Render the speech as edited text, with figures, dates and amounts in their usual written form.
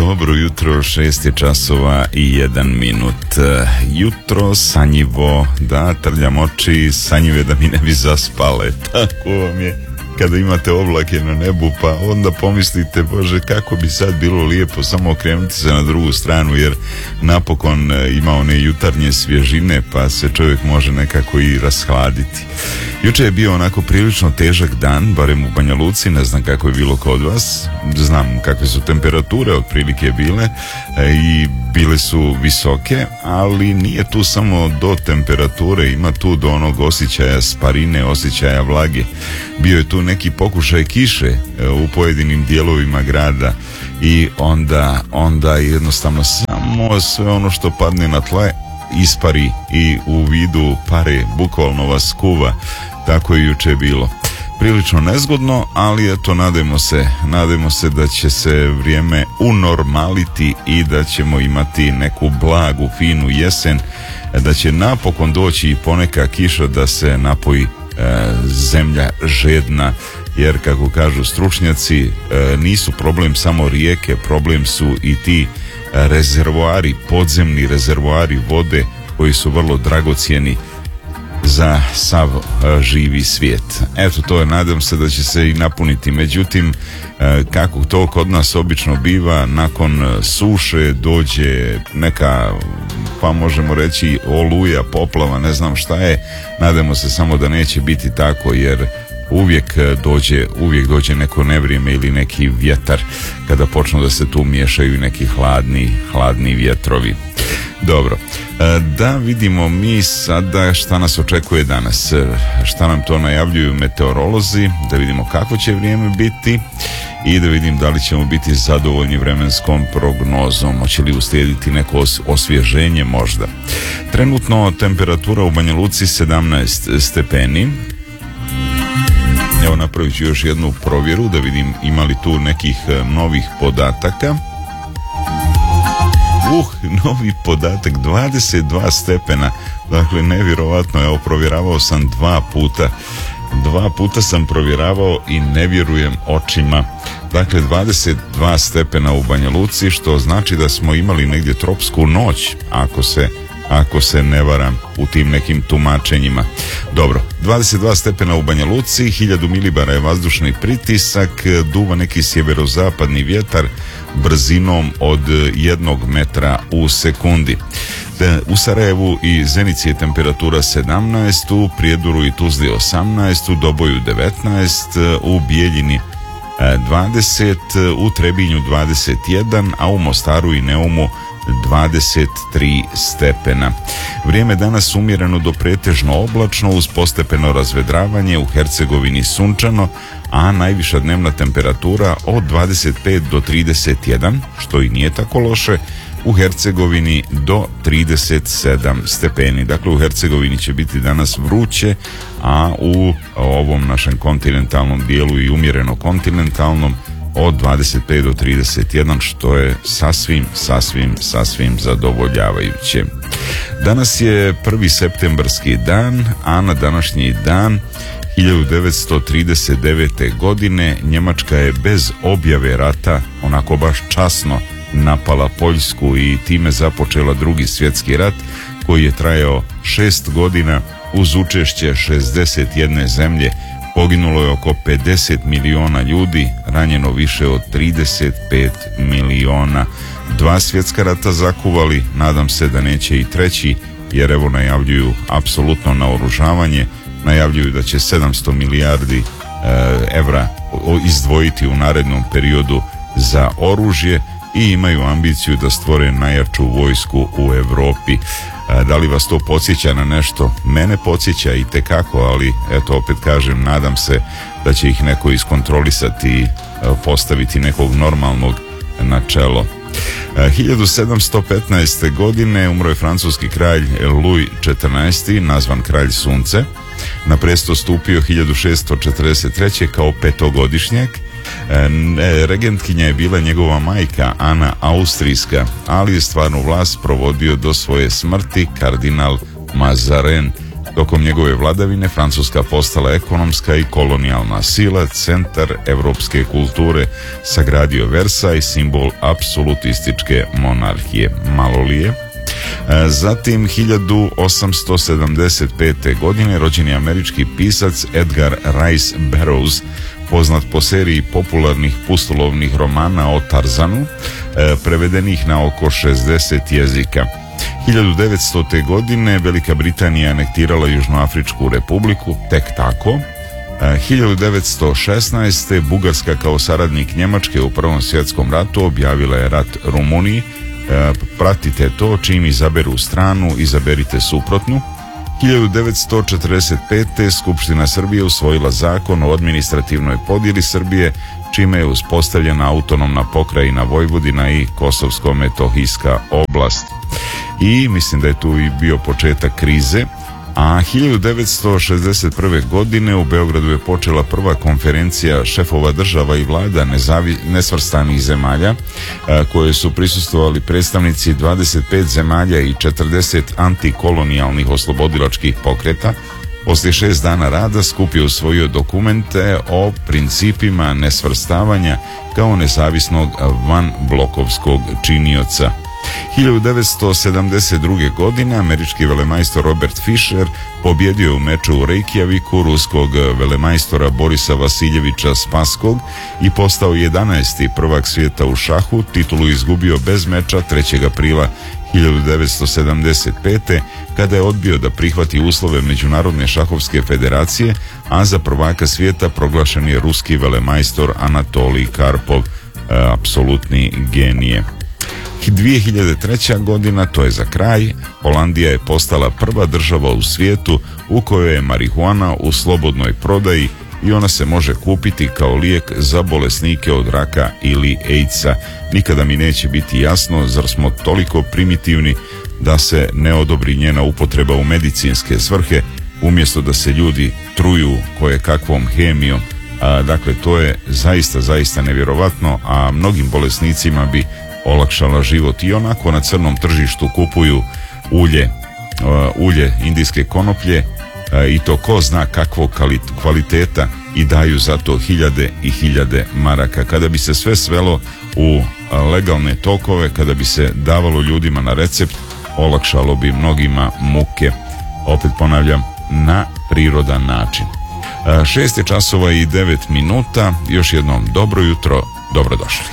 Dobro jutro, 6 je časova i 1 minut. Jutro sanjivo, da trljam oči, sanjive da mi ne bi zaspale. Tako vam je kada imate oblake na nebu, pa onda pomislite, Bože, kako bi sad bilo lijepo samo okrenuti se na drugu stranu, jer napokon ima one jutarnje svježine, pa se čovjek može nekako i rashladiti. Juče je bio onako prilično težak dan, barem u Banja Luci, ne znam kako je bilo kod vas, znam kakve su temperature otprilike bile i bile su visoke, ali nije tu samo do temperature, ima tu do onog osjećaja sparine, osjećaja vlage. Bio je tu neki pokušaj kiše u pojedinim dijelovima grada i onda jednostavno samo sve ono što padne na tle ispari i u vidu pare bukvalno vas skuva. Tako je juče bilo. Prilično nezgodno, ali eto, nadajmo se da će se vrijeme unormaliti i da ćemo imati neku blagu, finu jesen, da će napokon doći i poneka kiša da se napoji zemlja žedna, jer kako kažu stručnjaci, nisu problem samo rijeke, problem su i ti rezervoari, podzemni rezervoari vode koji su vrlo dragocjeni za sav živi svijet. Eto, to je, nadam se da će se i napuniti. Međutim, kako to kod nas obično biva, nakon suše dođe neka, pa možemo reći, oluja, poplava, ne znam šta je. Nadamo se samo da neće biti tako, jer uvijek dođe neko nevrijeme ili neki vjetar kada počnu da se tu miješaju neki hladni vjetrovi. Dobro, da vidimo mi sada šta nas očekuje danas, šta nam to najavljuju meteorolozi, da vidimo kako će vrijeme biti i da vidim da li ćemo biti zadovoljni vremenskom prognozom, hoće li uslijediti neko osvježenje možda. Trenutno temperatura u Banja Luci 17 stepeni. Evo, napravit ću još jednu provjeru da vidim ima li tu nekih novih podataka. Novi podatak, 22 stepena, dakle nevjerovatno. Evo, provjeravao sam 2 puta sam provjeravao i ne vjerujem očima. Dakle, 22 stepena u Banja Luci, što znači da smo imali negdje tropsku noć, ako se ne varam u tim nekim tumačenjima. Dobro, 22 stepena u Banja Luci, 1000 milibara je vazdušni pritisak, duva neki sjeverozapadni vjetar brzinom od 1 metra u sekundi. U Sarajevu i Zenici je temperatura 17, u Prijedoru i Tuzli 18, u Doboju 19, u Bijeljini 20, u Trebinju 21, a u Mostaru i Neumu 23 stepena. Vrijeme danas umjereno do pretežno oblačno uz postepeno razvedravanje, u Hercegovini sunčano, a najviša dnevna temperatura od 25 do 31, što i nije tako loše, u Hercegovini do 37 stepeni. Dakle, u Hercegovini će biti danas vruće, a u ovom našem kontinentalnom dijelu i umjereno kontinentalnom od 25 do 31, što je sasvim zadovoljavajuće. Danas je 1. septembarski dan, a na današnji dan 1939. godine Njemačka je bez objave rata, onako baš časno, napala Poljsku i time započela Drugi svjetski rat, koji je trajao 6 godina uz učešće 61 zemlje. Poginulo je oko 50 miliona ljudi, ranjeno više od 35 miliona. 2 svjetska rata zakuvali, nadam se da neće i treći, jer evo najavljuju apsolutno naoružavanje, najavljuju da će 700 milijardi evra izdvojiti u narednom periodu za oružje i imaju ambiciju da stvore najjaču vojsku u Europi. Da li vas to podsjeća na nešto? Mene podsjeća i tekako, ali eto, opet kažem, nadam se da će ih neko iskontrolisati i postaviti nekog normalnog na čelo. 1715. godine umro je francuski kralj Louis XIV, nazvan kralj sunce. Na presto stupio 1643. kao 5-godišnjak. Regentkinja je bila njegova majka Ana Austrijska, ali je stvarnu vlast provodio do svoje smrti kardinal Mazarin Tokom njegove vladavine Francuska postala ekonomska i kolonijalna sila, centar evropske kulture, sagradio Versaj, simbol apsolutističke monarhije. Malo li je? Zatim 1875. godine rođen je američki pisac Edgar Rice Burroughs, poznat po seriji popularnih pustolovnih romana o Tarzanu, prevedenih na oko 60 jezika. 1900. godine Velika Britanija anektirala Južnoafričku republiku, tek tako. 1916. Bugarska kao saradnik Njemačke u Prvom svjetskom ratu objavila je rat Rumuniji. Pratite to, čim izaberu stranu, izaberite suprotnu. 1945. Skupština Srbije usvojila zakon o administrativnoj podjeli Srbije, čime je uspostavljena autonomna pokrajina Vojvodina i Kosovsko-Metohijska oblast. I mislim da je tu i bio početak krize. A 1961. godine u Beogradu je počela prva konferencija šefova država i vlada nesvrstanih zemalja, koje su prisustvovali predstavnici 25 zemalja i 40 antikolonijalnih oslobodilačkih pokreta. Poslije 6 dana rada skup je usvojio dokumente o principima nesvrstavanja kao nezavisnog vanblokovskog činioca. 1972. godine američki velemajstor Robert Fischer pobjedio je u meču u Reykjaviku ruskog velemajstora Borisa Vasiljevića Spaskog i postao 11. prvak svijeta u šahu. Titulu izgubio bez meča 3. aprila 1975. kada je odbio da prihvati uslove Međunarodne šahovske federacije, a za prvaka svijeta proglašen je ruski velemajstor Anatolij Karpov, apsolutni genije. 2003. godina, to je za kraj, Holandija je postala prva država u svijetu u kojoj je marihuana u slobodnoj prodaji i ona se može kupiti kao lijek za bolesnike od raka ili AIDS-a. Nikada mi neće biti jasno zar smo toliko primitivni da se ne odobri njena upotreba u medicinske svrhe, umjesto da se ljudi truju koje kakvom hemijom. Dakle, to je zaista nevjerovatno, a mnogim bolesnicima bi olakšala život. I onako na crnom tržištu kupuju ulje indijske konoplje i to ko zna kakvog kvaliteta i daju za to hiljade i hiljade maraka. Kada bi se sve svelo u legalne tokove, kada bi se davalo ljudima na recept, olakšalo bi mnogima muke. Opet ponavljam, na prirodan način. 6 je časova i 9 minuta. Još jednom dobro jutro, dobrodošli.